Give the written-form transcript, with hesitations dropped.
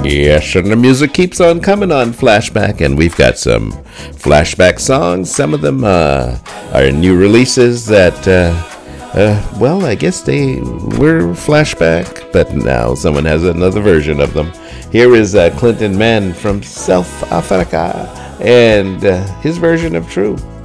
Yes, and the music keeps on coming on Flashback, and we've got some Flashback songs. Some of them are new releases that, well, I guess they were Flashback, but now someone has another version of them. Here is Clinton Mann from South Africa, and his version of True.